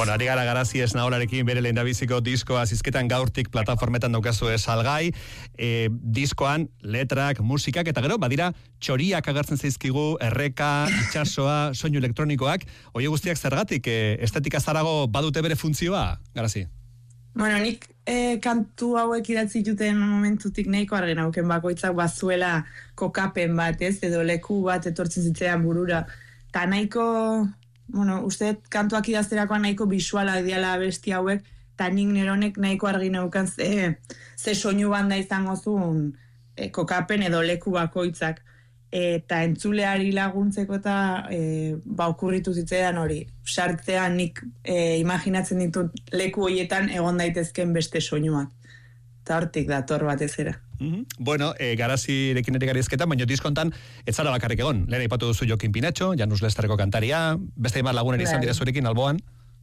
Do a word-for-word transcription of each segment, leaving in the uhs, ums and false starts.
Bueno, ari gara Garazi Esnaolarekin bere lehendabiziko diskoa zizketan gaurtik plataformetan daukazu salgai, e, diskoan letrak, musikak, eta gero, badira, txoriak agertzen zaizkigu, erreka, itxasoa, soinu elektronikoak, hori guztiak zergatik, e, estetika zarago badute bere funtzioa, Garazi? Bueno, nik e, kantu hauek idatzi juten momentutik nahiko argi nauken bakoitzak bazuela kokapen bat, ez, edo leku bat etortzen zitzean burura, eta nahiko... Bueno, uste kantuak idazterakoan nahiko bisuala diala besti hauek, eta nik neronek nahiko argi neukan ze, ze soinu banda izango zuen e, kokapen edo leku bakoitzak. Eta entzuleari laguntzeko eta e, ba okurritu zitzaidan hori. Sartzean nik e, imaginatzen ditut leku horietan egon daitezken beste soinuak. Eta hortik dator batez era. Mm-hmm. Bueno, e, Garazirekin ere garizketan, baina diskontan ez zara bakarrik egon. Lehen aipatu duzu Jokin Pinatxo, Janus Lesterreko kantaria, beste imar lagunen izan dira zurekin alboan.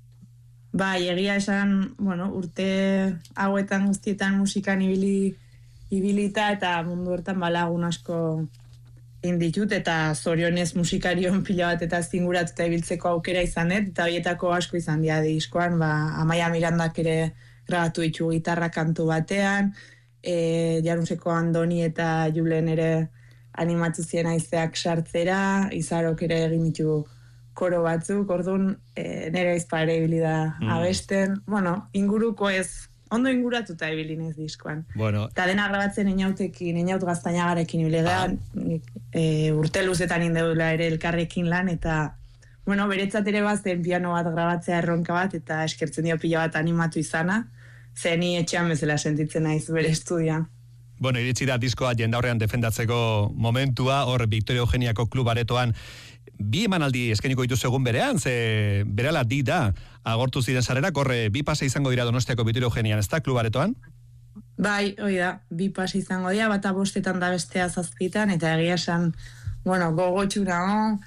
Bai, egia esan, bueno, urte hauetan guztietan musikan ibili, ibilita eta mundu hortan balagun asko inditut, eta zorionez musikarion pila bat eta zinguratuta ibiltzeko aukera izan dut, eta horietako asko izan dira diskoan, ba, Amaia Mirandak ere grabatu ditu gitarra kantu batean, e, Januseko Andoni eta Julen ere animatu ziren aizeak sartzera, Izarok ere egin ditu koro batzuk, orduan e, nire aizpare ibili da mm. abesten, bueno, inguruko ez, ondo inguratuta ibili nez diskoan. Bueno. Eta dena grabatzen inautekin, inaut gaztainagarekin ibili da, ah. e, urte luzetan indeudela ere elkarrekin lan, eta bueno, beretzat ere bazen piano bat grabatzea erronka bat, eta eskertzen dio pila bat animatu izana, ze ni etxean bezala sentitzen naiz bere estudian. Bueno, iritsi da diskoa jendaurrean defendatzeko momentua, hor Victoria Eugeniako klub aretoan bi emanaldi eskeniko dituzu egun berean, ze berala di da agortu ziren sarerak, horre bi pase izango dira Donostiako Victoria Eugenian, ez da klub aretoan? Bai, hoi da, bi pase izango dira, bata bostetan da bestea zazpitan, eta egia esan, bueno, gogotxuna hon,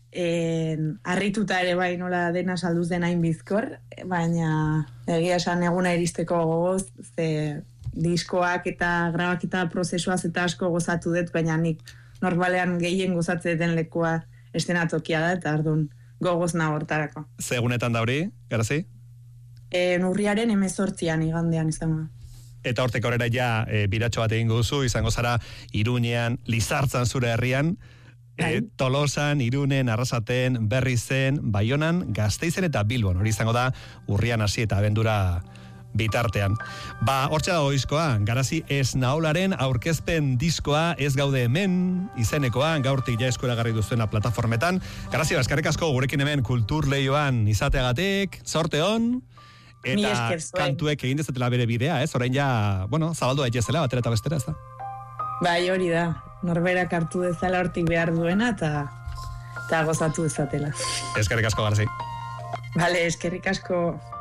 En, arrituta ere bai nola dena salduz den hain bizkor, baina egia esan eguna iristeko gogoz, ze diskoak eta grabaketa prozesuaz eta asko gozatu dut, baina nik normalean gehien gozatzen den lekua estenatokia da, eta ardun gogoz nagortarako. Ze egunetan da hori, Garazi? E, urriaren hemezortzian igandean izango. Eta hortek aurrera ja e, biratxo bat egingo duzu, izango zara Iruñean, Lizartzan zure herrian, E, Tolosan, Irunen, Arrasaten, Berrizen, Baionan, Gasteizen eta Bilbon. Hori izango da urrian hasi eta abendura bitartean. Ba, hortxe dago diskoa, Garazi Esnaolaren aurkezpen diskoa Ez gaude hemen izenekoa, gaurtik ja eskuragarri duzuena plataformetan. Garazi, eskerrik asko gurekin hemen kultur lehioan izateagatik, sorte on, eta kantuek egin dezatela bere bidea, ez? Orain ja, bueno, zabaldu daitezela, batera eta bestera, ez da? Bai, hori da. Norberak hartu dezala hortik behar duena eta eta gozatu dezatela. Eskerrik asko, Garazi. Vale, eskerrik asko.